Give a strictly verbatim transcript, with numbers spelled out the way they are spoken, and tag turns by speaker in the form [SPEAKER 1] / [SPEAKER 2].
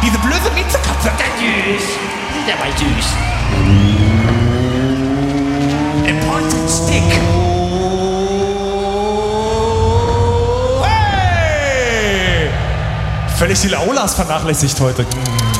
[SPEAKER 1] Diese blöde Miezekatze.
[SPEAKER 2] Süß. Sind ja mal süß.
[SPEAKER 1] Important Stick. Hey! Völlig die Laulas vernachlässigt heute.